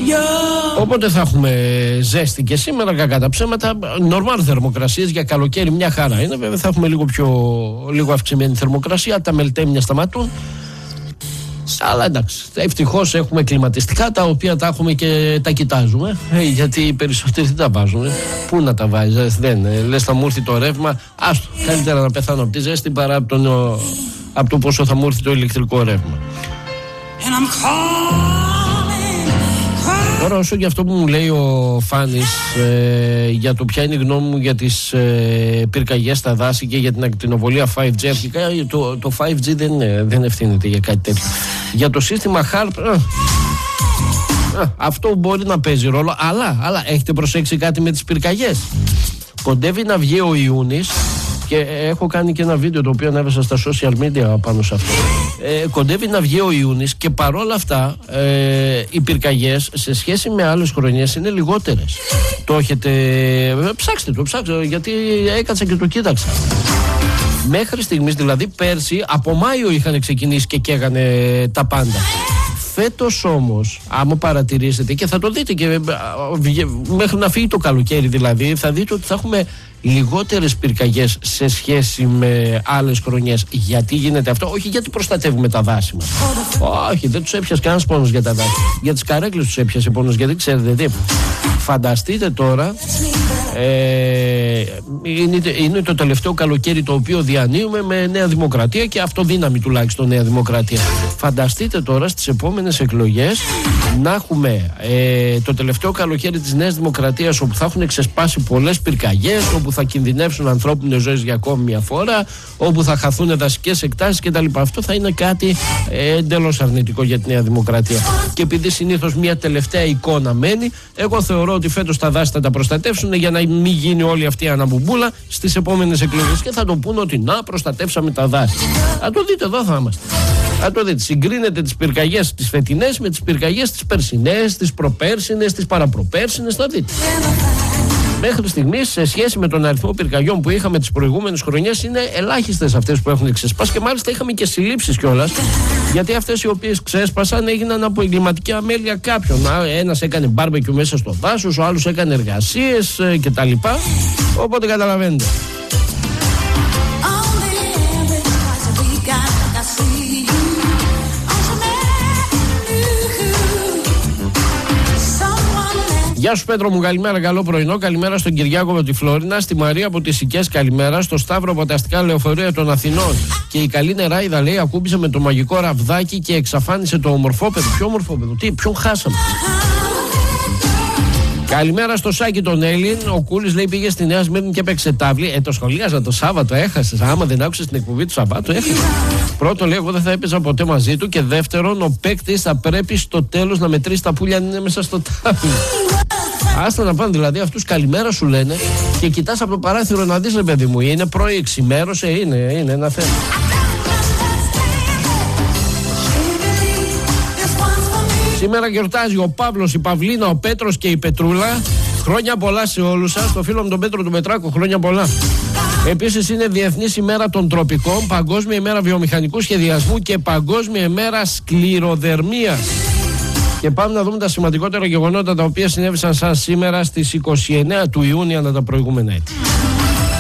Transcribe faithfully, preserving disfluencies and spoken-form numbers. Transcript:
Οπότε θα έχουμε ζέστη και σήμερα, κακά τα ψέματα. Νορμάλ θερμοκρασίες για καλοκαίρι, μια χαρά είναι. Βέβαια θα έχουμε λίγο πιο λίγο αυξημένη θερμοκρασία. Τα μελτέμια σταματούν. Αλλά εντάξει, ευτυχώς έχουμε κλιματιστικά τα οποία τα έχουμε και τα κοιτάζουμε. Ε, γιατί οι περισσότεροι δεν τα βάζουν. Ε. Πού να τα βάζεις, δεν. Ε, λες θα μου έρθει το ρεύμα. Άστο, καλύτερα να πεθάνω από τη ζέστη παρά από, τον, από το πόσο θα μου έρθει το ηλεκτρικό ρεύμα. Τώρα όσο για αυτό που μου λέει ο Φάνης ε, για το ποια είναι η γνώμη μου για τις ε, πυρκαγιές στα δάση και για την ακτινοβολία φάιβ τζι, αρχικά το, το φάιβ τζι δεν, δεν ευθύνεται για κάτι τέτοιο. Για το σύστημα χάρπ ε, ε, αυτό μπορεί να παίζει ρόλο, αλλά, αλλά έχετε προσέξει κάτι με τις πυρκαγιές? Κοντεύει να βγει ο Ιούνις και έχω κάνει και ένα βίντεο το οποίο ανέβασα στα social media πάνω σε αυτό. Ε, κοντεύει να βγει ο Ιούνις και παρόλα αυτά ε, οι πυρκαγιές σε σχέση με άλλες χρονιές είναι λιγότερες. Το έχετε... Ε, ψάξτε το, ψάξτε γιατί έκατσα και το κοίταξα. Μέχρι στιγμής, δηλαδή πέρσι από Μάιο είχαν ξεκινήσει και καίγανε τα πάντα. Φέτος όμως, άμα παρατηρήσετε και θα το δείτε και μέχρι να φύγει το καλοκαίρι δηλαδή, θα δείτε ότι θα έχουμε λιγότερες πυρκαγιές σε σχέση με άλλες χρονιές. Γιατί γίνεται αυτό? Όχι γιατί προστατεύουμε τα δάση μας. Όχι, δεν τους έπιασε κανένας πόνος για τα δάση. Για τις καρέκλες τους έπιασε πόνος, γιατί ξέρετε τι. Φανταστείτε τώρα, ε, είναι, είναι το τελευταίο καλοκαίρι το οποίο διανύουμε με Νέα Δημοκρατία και αυτοδύναμη τουλάχιστον Νέα Δημοκρατία. Φανταστείτε τώρα στις επόμενες εκλογές να έχουμε ε, το τελευταίο καλοκαίρι της Νέας Δημοκρατίας όπου θα έχουν ξεσπάσει πολλές πυρκαγιές, όπου θα κινδυνεύσουν ανθρώπινες ζωές για ακόμη μια φορά, όπου θα χαθούν δασικές εκτάσεις κτλ. Αυτό θα είναι κάτι ε, εντελώς αρνητικό για τη Νέα Δημοκρατία. Και επειδή συνήθως μια τελευταία εικόνα μένει, εγώ θεωρώ ότι φέτος τα δάση θα τα προστατεύσουν για να μην γίνει όλη αυτή η αναμπουμπούλα στις επόμενες εκλογές και θα το πούνε ότι να προστατεύσαμε τα δάση. Θα το δείτε, εδώ θα είμαστε. Θα το δείτε. Συγκρίνετε τις πυρκαγιές τις φετινές με τις πυρκαγιές τις περσινές, τις προπέρσινες, τις παραπροπέρσινες. Θα δείτε. Μέχρι στιγμής, σε σχέση με τον αριθμό πυρκαγιών που είχαμε τις προηγούμενες χρονιές, είναι ελάχιστες αυτές που έχουν ξεσπάσει και μάλιστα είχαμε και συλλήψεις κιόλας. Γιατί αυτές οι οποίες ξέσπασαν έγιναν από εγκληματική αμέλεια κάποιων. Ένας έκανε μπάρμπεκιου μέσα στο δάσος, ο άλλος έκανε εργασίες ε, κτλ. Οπότε καταλαβαίνετε. Γεια σου Πέτρο μου, καλημέρα, καλό πρωινό. Καλημέρα στον Κυριάκο από τη Φλόρινα, στη Μαρία από τις Σικές, καλημέρα. Στο Σταύρο από τα αστικά λεωφορεία των Αθηνών. Και η καλή νεράιδα λέει ακούμπησε με το μαγικό ραβδάκι και εξαφάνισε το ομορφόπεδο. Ποιο ομορφόπεδο, τι, ποιον χάσαμε? Καλημέρα στο Σάκη τον Έλλην. Ο Κούλης λέει πήγε στη Νέα Σμύρνη και έπαιξε τάβλη. Ε, το σχολίαζα το Σάββατο, έχασες. Άμα δεν άκουσες την εκπομπή του Σαββάτου, έχασες. Πρώτον, λέει, εγώ δεν θα έπαιζα ποτέ μαζί του. Και δεύτερον, ο παίκτης θα πρέπει στο τέλος να μετρήσει τα πουλιά αν είναι μέσα στο τάβλι. Άστα να πάνε, δηλαδή αυτούς καλημέρα σου λένε και κοιτάς από το παράθυρο να δεις, ρε παιδί μου, είναι πρωί, ξημέρωσε, είναι, είναι ένα θέμα. Σήμερα γιορτάζει ο Παύλος, η Παυλίνα, ο Πέτρος και η Πετρούλα. Χρόνια πολλά σε όλους σας. Το φίλο μου τον Πέτρο του Πετράκου, χρόνια πολλά. Επίσης είναι Διεθνής ημέρα των τροπικών, Παγκόσμια ημέρα βιομηχανικού σχεδιασμού και Παγκόσμια ημέρα σκληροδερμίας. Και πάμε να δούμε τα σημαντικότερα γεγονότα τα οποία συνέβησαν σαν σήμερα στις είκοσι εννέα του Ιούνιου ανά τα προηγούμενα έτη.